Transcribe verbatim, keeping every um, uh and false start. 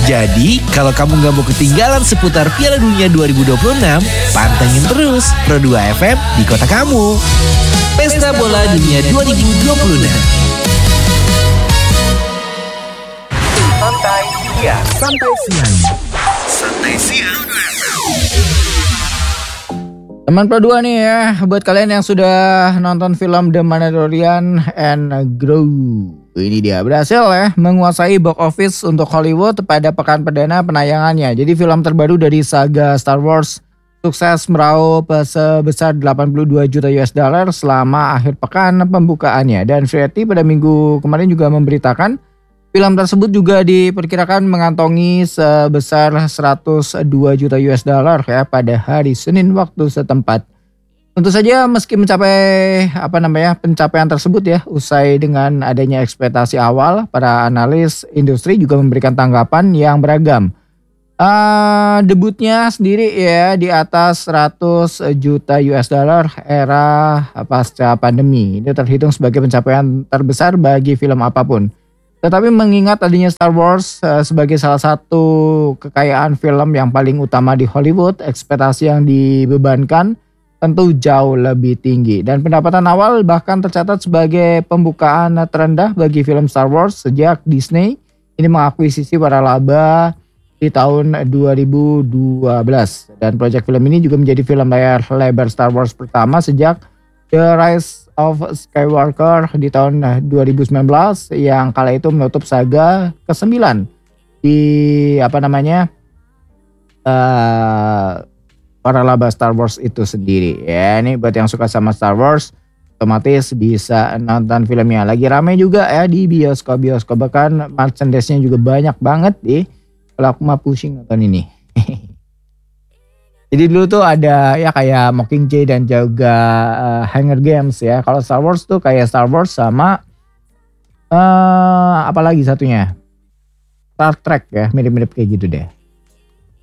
Jadi, kalau kamu nggak mau ketinggalan seputar Piala Dunia dua ribu dua puluh enam, pantengin terus Pro dua F M di kota kamu. Pesta Bola Dunia dua ribu dua puluh enam. Santai siang. Santai siang. Santai siang. Teman Pro dua nih ya, buat kalian yang sudah nonton film The Mandalorian and Grogu. Ini dia, berhasil ya menguasai box office untuk Hollywood pada pekan perdana penayangannya. Jadi film terbaru dari saga Star Wars sukses meraup sebesar delapan puluh dua juta U S dollar selama akhir pekan pembukaannya. Dan Variety pada minggu kemarin juga memberitakan film tersebut juga diperkirakan mengantongi sebesar seratus dua juta U S dollar ya pada hari Senin waktu setempat. Tentu saja meski mencapai apa namanya pencapaian tersebut ya, usai dengan adanya ekspektasi awal, para analis industri juga memberikan tanggapan yang beragam. Uh, debutnya sendiri ya di atas seratus juta U S dollar era pasca pandemi. Ini terhitung sebagai pencapaian terbesar bagi film apapun. Tetapi mengingat adanya Star Wars uh, sebagai salah satu kekayaan film yang paling utama di Hollywood, ekspektasi yang dibebankan tentu jauh lebih tinggi. Dan pendapatan awal bahkan tercatat sebagai pembukaan terendah bagi film Star Wars sejak Disney ini mengakuisisi para laba di tahun dua ribu dua belas. Dan proyek film ini juga menjadi film layar lebar Star Wars pertama sejak The Rise of Skywalker di tahun dua ribu sembilan belas yang kala itu menutup saga kesembilan di apa namanya uh, para laba Star Wars itu sendiri ya. Ini buat yang suka sama Star Wars otomatis bisa nonton filmnya. Lagi rame juga ya di bioskop-bioskop, bahkan merchandise-nya juga banyak banget di. Kalau aku mah pusing nonton ini. Jadi dulu tuh ada ya kayak Mockingjay dan juga uh, Hunger Games ya. Kalau Star Wars tuh kayak Star Wars sama uh, apa lagi satunya? Star Trek ya, mirip-mirip kayak gitu deh.